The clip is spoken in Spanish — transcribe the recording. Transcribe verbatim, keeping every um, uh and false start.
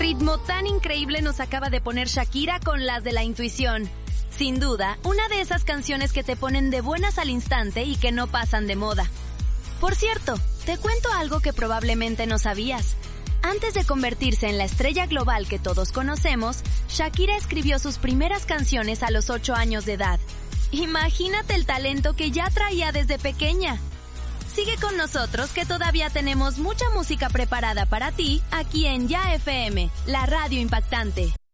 ritmo tan increíble nos acaba de poner Shakira con las de la intuición. Sin duda, una de esas canciones que te ponen de buenas al instante y que no pasan de moda. Por cierto, te cuento algo que probablemente no sabías. Antes de convertirse en la estrella global que todos conocemos, Shakira escribió sus primeras canciones a los ocho años de edad. Imagínate el talento que ya traía desde pequeña. Sigue con nosotros que todavía tenemos mucha música preparada para ti aquí en Ya F M, la radio impactante.